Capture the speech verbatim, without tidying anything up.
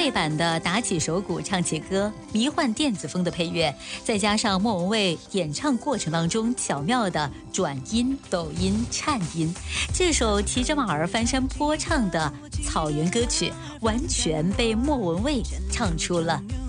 配版的打起手鼓唱起歌，迷幻电子风的配乐，再加上莫文蔚演唱过程当中巧妙的转音、抖音、颤音，这首骑着马儿翻山坡唱的草原歌曲，完全被莫文蔚唱出了